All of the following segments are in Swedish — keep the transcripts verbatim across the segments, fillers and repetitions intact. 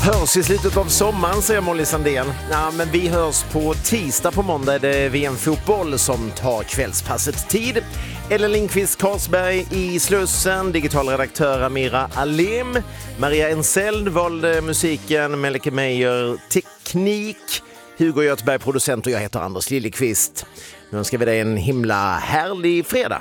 Hörs i slutet av sommaren, säger Molly Sandén. Ja, men vi hörs på tisdag. På måndag är det V M-fotboll som tar kvällspasset tid. Ellen Lindqvist Karlsberg i Slussen, digital redaktör Amira Alim, Maria Enseld valde musiken, Melke Meijer teknik, Hugo Göthberg producent och jag heter Anders Liljeqvist. Nu önskar vi dig en himla härlig fredag.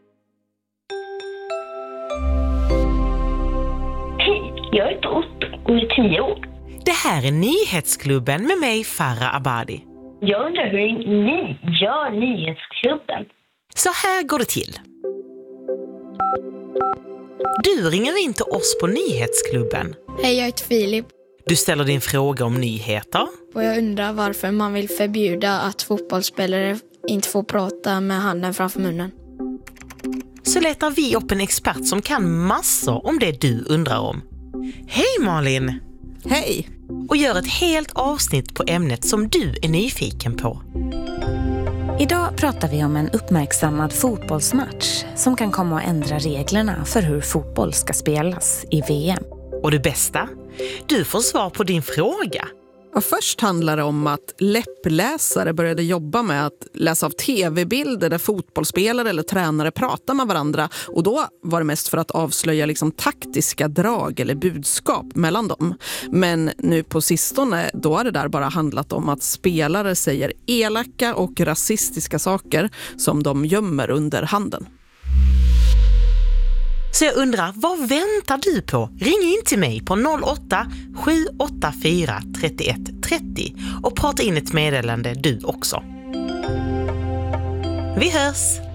Hej, jag heter Otto och är tio år. Det här är Nyhetsklubben med mig, Farah Abadi. Jag undrar hur ni gör Nyhetsklubben. Så här går det till. Du ringer in till oss på Nyhetsklubben. Hej, jag heter Filip. Du ställer din fråga om nyheter. Och jag undrar varför man vill förbjuda att fotbollsspelare inte får prata med handen framför munnen. Så letar vi upp en expert som kan massor om det du undrar om. Hej Malin! Hej! Och gör ett helt avsnitt på ämnet som du är nyfiken på. Idag pratar vi om en uppmärksammad fotbollsmatch som kan komma att ändra reglerna för hur fotboll ska spelas i V M. Och det bästa? Du får svar på din fråga. Och först handlar det om att läppläsare började jobba med att läsa av tv-bilder där fotbollsspelare eller tränare pratar med varandra. Och då var det mest för att avslöja liksom taktiska drag eller budskap mellan dem. Men nu på sistone, då har det där bara handlat om att spelare säger elaka och rasistiska saker som de gömmer under handen. Så jag undrar, vad väntar du på? Ring in till mig på noll åtta sju åtta fyra tre ett tre noll och prata in ett meddelande du också. Vi hörs!